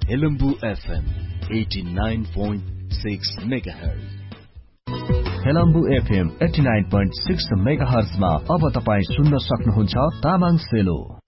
Helambu FM 89.6 megahertz. Helambu FM 89.6 मेगाहर्जमा अब तपाईँ सुन्न सक्नुहुन्छ तामाङ सेलो।